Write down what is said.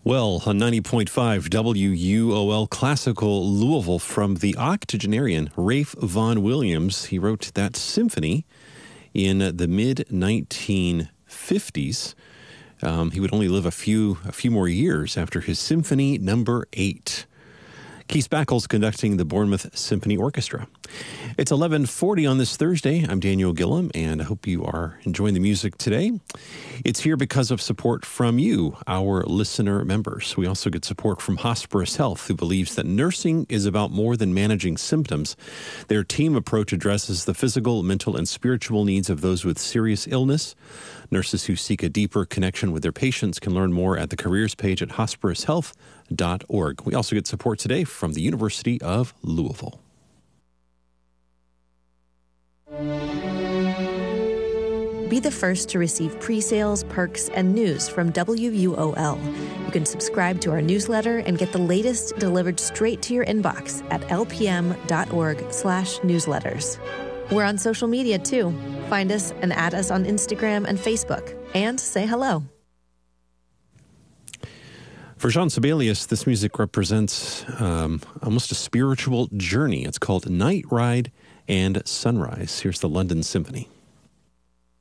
Well, on 90.5 WUOL Classical Louisville from the octogenarian Rafe Vaughan Williams. He wrote that symphony in the mid-1950s. He would only live a few more years after his Symphony Number 8. Keith Spackles conducting the Bournemouth Symphony Orchestra. It's 11:40 on this Thursday. I'm Daniel Gillum, and I hope you are enjoying the music today. It's here because of support from you, our listener members. We also get support from Hospice Health, who believes that nursing is about more than managing symptoms. Their team approach addresses the physical, mental, and spiritual needs of those with serious illness. Nurses who seek a deeper connection with their patients can learn more at the careers page at hospicehealth.org. We also get support today from the University of Louisville. Be the first to receive pre-sales, perks, and news from WUOL. You can subscribe to our newsletter and get the latest delivered straight to your inbox at lpm.org/newsletters. We're on social media too. Find us and add us on Instagram and Facebook. And say hello. For Jean Sibelius, this music represents almost a spiritual journey. It's called Night Ride and Sunrise. Here's the London Symphony.